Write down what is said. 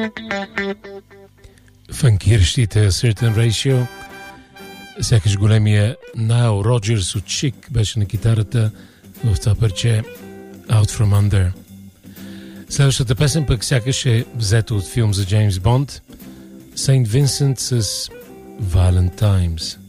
Фанкиращите Certain Ratio, сякаш големия Nile Rodgers от Chic беше на китарата в това парче Out From Under. Следващата песен пък сякаш е взета от филм за Джеймс Бонд, Saint Vincent с Violent Times.